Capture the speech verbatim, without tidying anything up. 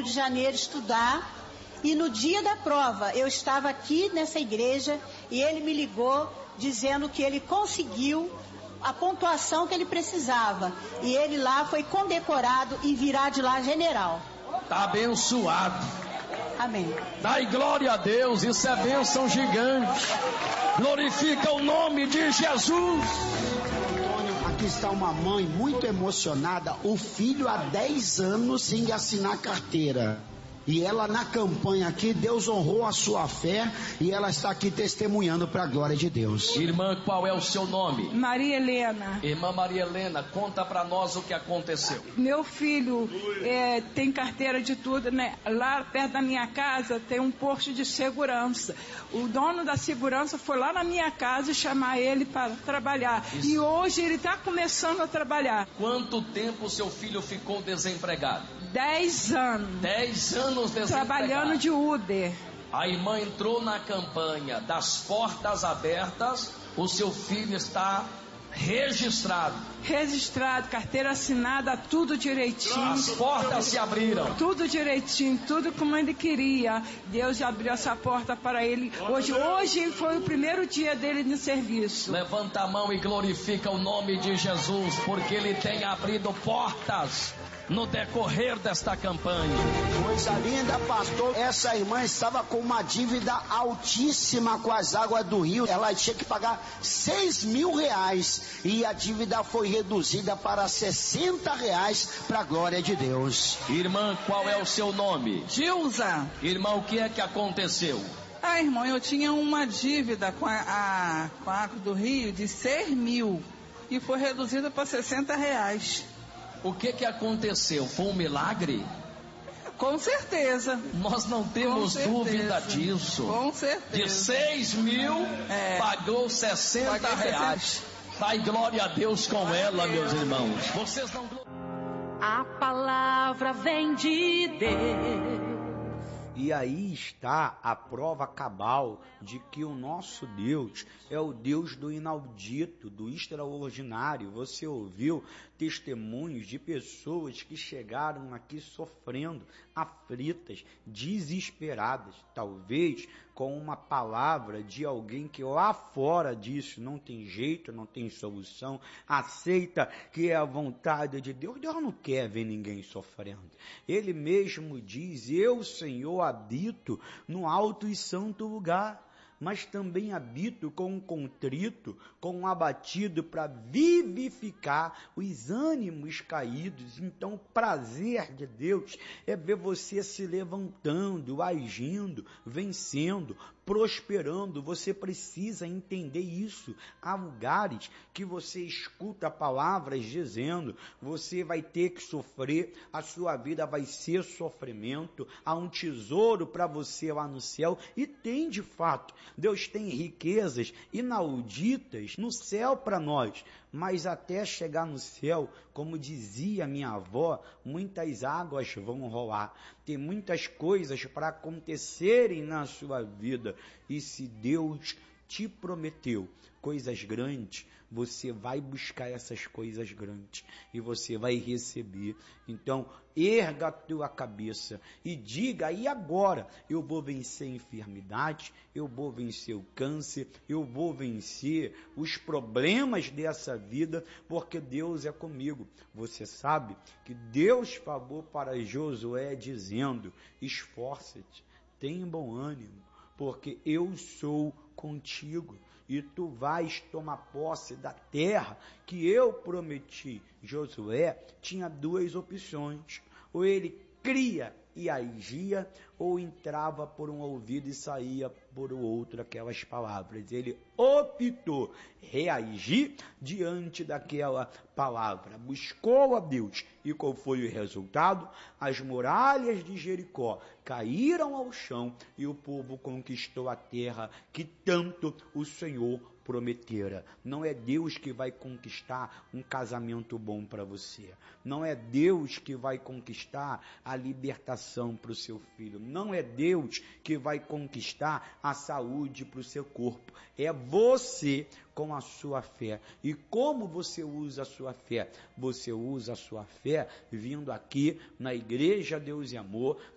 de Janeiro estudar, e no dia da prova eu estava aqui nessa igreja e ele me ligou dizendo que ele conseguiu a pontuação que ele precisava, e ele lá foi condecorado e virá de lá general. Está abençoado. Amém. Dai glória a Deus, isso é bênção gigante. Glorifica o nome de Jesus. Antônio, aqui está uma mãe muito emocionada. O filho há dez anos sem assinar carteira. E ela na campanha aqui, Deus honrou a sua fé e ela está aqui testemunhando para a glória de Deus. Irmã, qual é o seu nome? Maria Helena. Irmã Maria Helena, conta para nós o que aconteceu. Meu filho é, tem carteira de tudo, né? Lá perto da minha casa tem um posto de segurança. O dono da segurança foi lá na minha casa chamar ele para trabalhar. Isso. E hoje ele está começando a trabalhar. Quanto tempo seu filho ficou desempregado? Dez anos. Dez anos desempregado. Trabalhando de Uber. A irmã entrou na campanha das portas abertas. O seu filho está registrado. Registrado, carteira assinada, tudo direitinho. As portas se abriram. Tudo direitinho, tudo como ele queria. Deus abriu essa porta para ele. Hoje, hoje foi o primeiro dia dele no serviço. Levanta a mão e glorifica o nome de Jesus, porque ele tem abrido portas no decorrer desta campanha. Coisa linda, pastor. Essa irmã estava com uma dívida altíssima com as águas do rio. Ela tinha que pagar seis mil reais e a dívida foi reduzida para sessenta reais, para a glória de Deus. Irmã, qual é o seu nome? Gilza. Irmã, o que é que aconteceu? Ah, irmão, eu tinha uma dívida com a, a, com a água do rio de seis mil e foi reduzida para sessenta reais. O que que aconteceu? Foi um milagre? Com certeza. Nós não temos dúvida disso. Com certeza. De seis mil, é. pagou sessenta reais. Dai glória a Deus com glória ela, Deus. Meus irmãos. Vocês não... A palavra vem de Deus. E aí está a prova cabal de que o nosso Deus é o Deus do inaudito, do extraordinário. Você ouviu testemunhos de pessoas que chegaram aqui sofrendo, aflitas, desesperadas, talvez com uma palavra de alguém que lá fora disso não tem jeito, não tem solução, aceita que é a vontade de Deus. Deus não quer ver ninguém sofrendo. Ele mesmo diz: eu, Senhor, habito no alto e santo lugar, mas também habito com um contrito, com um abatido, para vivificar os ânimos caídos. Então o prazer de Deus é ver você se levantando, agindo, vencendo, prosperando. Você precisa entender isso. Há lugares que você escuta palavras dizendo: você vai ter que sofrer, a sua vida vai ser sofrimento, há um tesouro para você lá no céu, e tem de fato. Deus tem riquezas inauditas no céu para nós, mas até chegar no céu, como dizia minha avó, muitas águas vão rolar. Tem muitas coisas para acontecerem na sua vida, e se Deus te prometeu coisas grandes, você vai buscar essas coisas grandes e você vai receber. Então, erga a tua cabeça e diga: e agora? Eu vou vencer a enfermidade, eu vou vencer o câncer, eu vou vencer os problemas dessa vida, porque Deus é comigo. Você sabe que Deus falou para Josué dizendo: esforça-te, tenha bom ânimo, porque eu sou contigo e tu vais tomar posse da terra que eu prometi. Josué tinha duas opções: ou ele cria e agia, ou entrava por um ouvido e saía por o outro aquelas palavras. Ele optou reagir diante daquela palavra, buscou a Deus. E qual foi o resultado? As muralhas de Jericó caíram ao chão e o povo conquistou a terra que tanto o Senhor prometera. Não é Deus que vai conquistar um casamento bom para você. Não é Deus que vai conquistar a libertação para o seu filho. Não é Deus que vai conquistar a saúde para o seu corpo. É você com a sua fé. E como você usa a sua fé? Você usa a sua fé vindo aqui na Igreja Deus e Amor,